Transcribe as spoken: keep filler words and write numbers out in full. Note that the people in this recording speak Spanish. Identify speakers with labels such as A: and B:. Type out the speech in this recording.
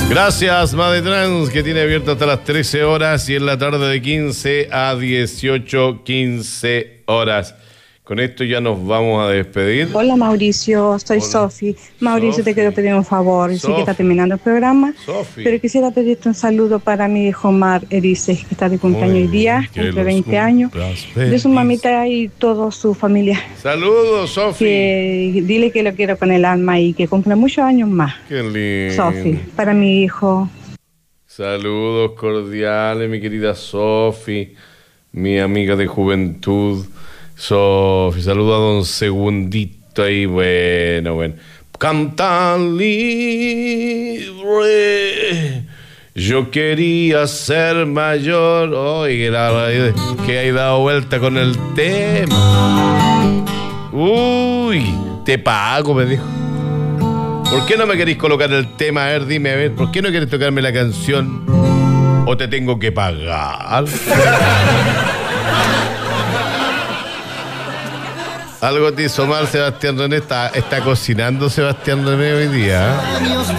A: Gracias, Madre Trans, que tiene abierto hasta las trece horas y en la tarde de quince a dieciocho, quince horas. Con esto ya nos vamos a despedir.
B: Hola Mauricio, soy Sofi. Mauricio,
A: Sofi.
B: te quiero pedir un favor. Sé
A: Sofi.
B: que está terminando el programa,
A: Sofi.
B: pero quisiera pedirte un saludo para mi hijo Omar Erices, que está de cumpleaños
A: Muy
B: hoy día,
A: bien, que
B: entre
A: los
B: veinte años.
A: cumplas
B: De su
A: feliz.
B: mamita y toda su familia.
A: Saludos, Sofi.
B: Que dile que lo quiero con el alma y que cumple muchos años más.
A: Qué lindo.
B: Sofi, para mi hijo.
A: Saludos cordiales, mi querida Sofi, mi amiga de juventud. Sofi, saludo a don Segundito ahí, bueno, bueno. Canta libre. Yo quería ser mayor. Oye, que, que hay dado vuelta con el tema. Uy, te pago, me dijo. ¿Por qué no me queréis colocar el tema? A ver, dime, a ver, ¿por qué no quieres tocarme la canción? ¿O te tengo que pagar? Algo te hizo mal, Sebastián René. Está, está cocinando Sebastián René hoy día.